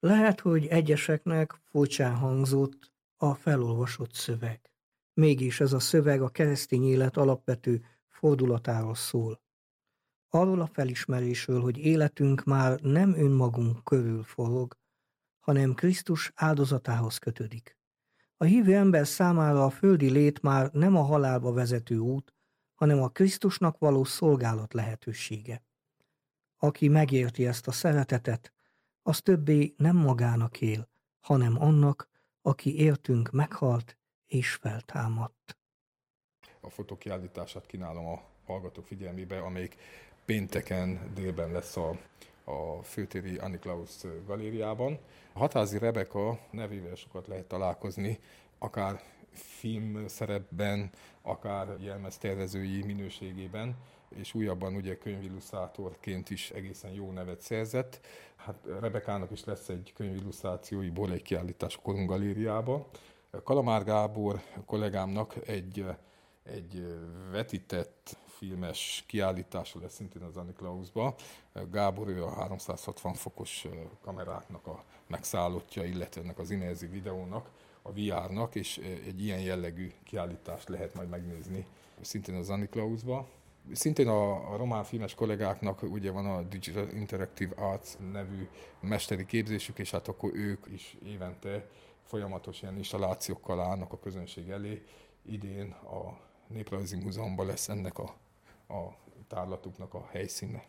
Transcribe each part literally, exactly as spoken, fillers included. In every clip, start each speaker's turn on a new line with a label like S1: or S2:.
S1: Lehet, hogy egyeseknek furcsán hangzott a felolvasott szöveg. Mégis ez a szöveg a keresztény élet alapvető fordulatáról szól. Arról a felismerésről, hogy életünk már nem önmagunk körül forog, hanem Krisztus áldozatához kötődik. A hívő ember számára a földi lét már nem a halálba vezető út, hanem a Krisztusnak való szolgálat lehetősége. Aki megérti ezt a szeretetet, az többé nem magának él, hanem annak, aki értünk meghalt és feltámadt.
S2: A fotókiállítását kínálom a hallgatók figyelmébe, amelyik pénteken délben lesz a, a főtéri Annie Klaus galériában. A Hatházi Rebeka nevével sokat lehet találkozni, akár filmszerepben, akár jelmeztervezői minőségében, és újabban ugye könyvillusztrátorként is egészen jó nevet szerzett. Hát Rebekának is lesz egy könyvillusztrációiból egy kiállítás a Korun galériában. Kalamár Gábor kollégámnak egy, egy vetített filmes kiállítása lesz szintén az Annie Klausba. Gábor ő a háromszázhatvan fokos kameráknak a megszállottja, illetve ennek az immerzív videónak, a vé er-nak, és egy ilyen jellegű kiállítást lehet majd megnézni szintén az Annie Klausba. Szintén a, a román filmes kollégáknak ugye van a Digital Interactive Arts nevű mesteri képzésük, és hát akkor ők is évente folyamatos ilyen installációkkal állnak a közönség elé. Idén a Néprajzi Múzeumban lesz ennek a, a tárlatuknak a helyszíne.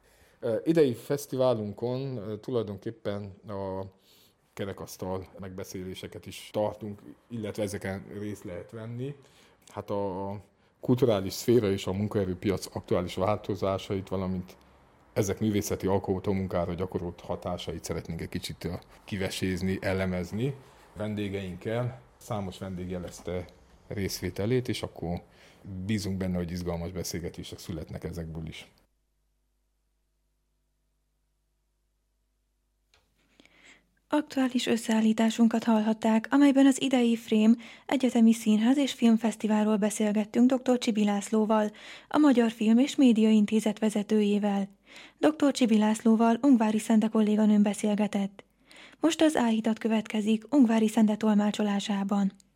S2: Idei fesztiválunkon tulajdonképpen a kerekasztal megbeszéléseket is tartunk, illetve ezeken részt lehet venni. Hát a kulturális szféra és a munkaerőpiac aktuális változásait, valamint ezek művészeti alkotómunkára gyakorolt hatásait szeretnénk egy kicsit kivesézni, elemezni vendégeinkkel. Számos vendég jelezte részvételét, és akkor bízunk benne, hogy izgalmas beszélgetések születnek ezekből is.
S3: Aktuális összeállításunkat hallhatták, amelyben az idei Frame Egyetemi Színház és Filmfesztiválról beszélgettünk dr. Csibi Lászlóval, a Magyar Film és Média Intézet vezetőjével. dr. Csibi Lászlóval Ungvári Szende kolléganőm beszélgetett. Most az álhitat következik Ungvári Szende tolmácsolásában.